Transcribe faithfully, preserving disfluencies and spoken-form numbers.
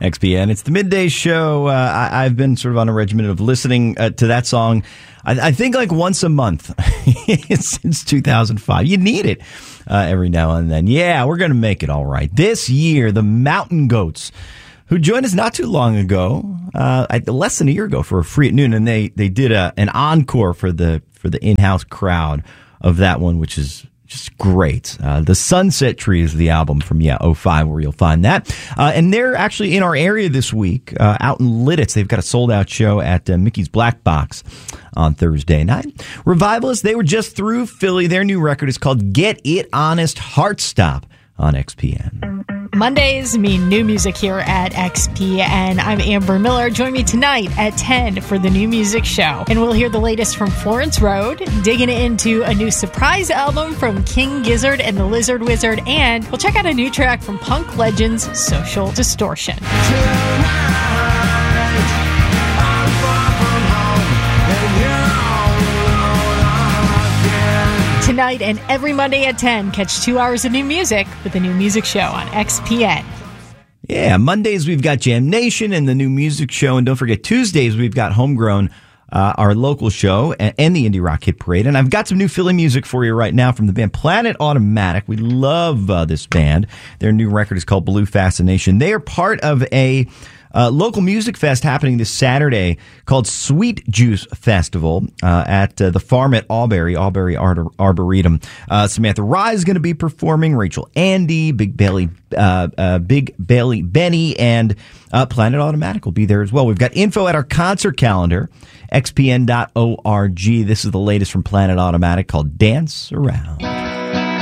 X P N. It's the midday show. Uh, I, I've been sort of on a regimen of listening uh, to that song, I, I think like once a month since two thousand five. You need it uh, every now and then. Yeah, we're going to make it all right. This year, the Mountain Goats, who joined us not too long ago, uh, less than a year ago for a Free at Noon, and they they did a, an encore for the for the in-house crowd of that one, which is just great. Uh, the Sunset Tree is the album from, yeah, oh five, where you'll find that. Uh, and they're actually in our area this week, uh, out in Lidditz. They've got a sold-out show at uh, Mickey's Black Box on Thursday night. Revivalists, they were just through Philly. Their new record is called Get It Honest Heartstop on X P N. Mondays mean new music here at X P N. I'm Amber Miller. Join me tonight at ten for the New Music Show. And we'll hear the latest from Florence Road, digging into a new surprise album from King Gizzard and the Lizard Wizard, and we'll check out a new track from punk legends Social Distortion. Tonight and every Monday at ten, catch two hours of new music with the New Music Show on X P N. Yeah, Mondays we've got Jam Nation and the New Music Show, and don't forget Tuesdays we've got Homegrown, uh, our local show, and, and the Indie Rock Hit Parade. And I've got some new Philly music for you right now from the band Planet Automatic. We love uh, this band. Their new record is called Blue Fascination. They are part of a Uh, local music fest happening this Saturday called Sweet Juice Festival uh, at uh, the farm at Auberry, Auberry Ar- Arboretum. Uh, Samantha Rye is going to be performing, Rachel Andy, Big Belly, uh, uh, Big Belly Benny, and uh, Planet Automatic will be there as well. We've got info at our concert calendar, x p n dot org. This is the latest from Planet Automatic called Dance Around.